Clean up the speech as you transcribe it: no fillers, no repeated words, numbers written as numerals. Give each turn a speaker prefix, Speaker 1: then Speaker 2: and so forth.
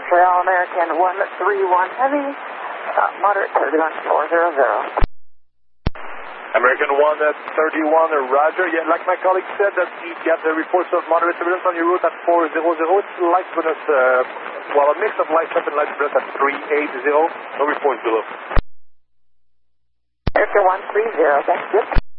Speaker 1: Montreal, American 131 Heavy, moderate 31400.
Speaker 2: American 131, Roger. Yeah, like my colleague said, that you got the reports of moderate turbulence on your route at 400. It's light turbulence, a mix of light up and light turbulence at 380. No reports below.
Speaker 1: American 130, thank you.